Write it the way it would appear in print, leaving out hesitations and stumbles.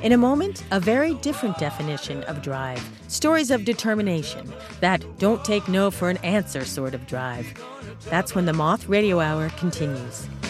In a moment, a very different definition of drive. Stories of determination, that don't take no for an answer sort of drive. That's when the Moth Radio Hour continues.